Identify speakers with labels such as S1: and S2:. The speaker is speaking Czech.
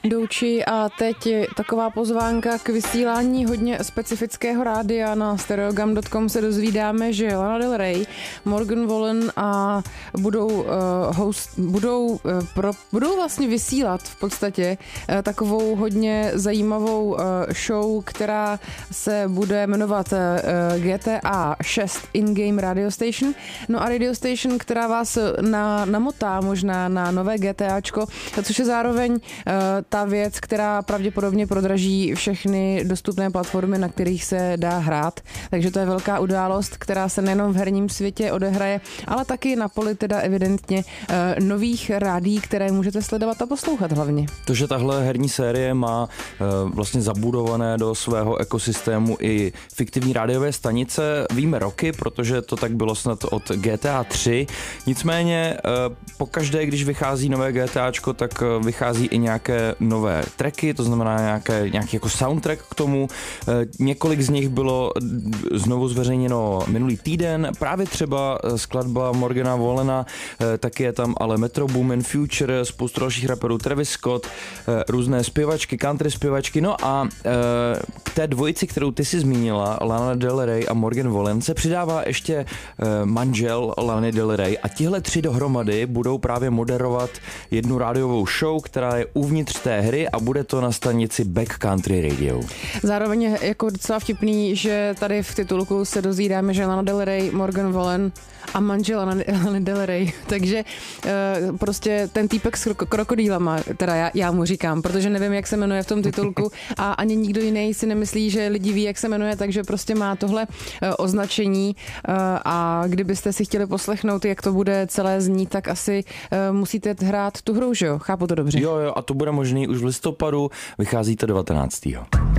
S1: Douči, a teď je taková pozvánka k vysílání hodně specifického rádia. Na stereogam.com se dozvídáme, že Lana Del Rey, Morgan Wallen a budou vlastně vysílat v podstatě takovou hodně zajímavou show, která se bude jmenovat GTA 6 In-Game Radio Station. No a Radio Station, která vás namotá možná na nové GTAčko, což je zároveň ta věc, která pravděpodobně prodraží všechny dostupné platformy, na kterých se dá hrát. Takže to je velká událost, která se nejenom v herním světě odehraje, ale taky na poli teda evidentně nových rádií, které můžete sledovat a poslouchat hlavně.
S2: To, že tahle herní série má vlastně zabudované do svého ekosystému i fiktivní rádiové stanice, víme roky, protože to tak bylo snad od GTA 3. Nicméně pokaždé, když vychází nové GTAčko, tak vychází i nějaké nové tracky, to znamená nějaký jako soundtrack k tomu. Několik z nich bylo znovu zveřejněno minulý týden, právě třeba skladba Morgana Wallena, taky je tam ale Metro Boomin, Future, spoustu dalších raperů, Travis Scott, různé zpěvačky, country zpěvačky, no a k té dvojici, kterou ty si zmínila, Lana Del Rey a Morgan Wallen, se přidává ještě manžel Lany Del Rey a tihle tři dohromady budou právě moderovat jednu rádiovou show, která je uvnitř té hry a bude to na stanici Backcountry Radio.
S1: Zároveň je jako docela vtipný, že tady v titulku se dozvídáme, že Lana Del Rey, Morgan Wallen a manžel Lany Del Rey. Takže prostě ten týpek s krokodýlama, teda já mu říkám, protože nevím, jak se jmenuje v tom titulku a ani nikdo jiný si nemyslí, že lidi ví, jak se jmenuje, takže prostě má tohle označení a kdybyste si chtěli poslechnout, jak to bude celé znít, tak asi musíte hrát tu hru, že jo? Chápu to dobře.
S2: Jo, a to bude možný už v listopadu, vychází to 19.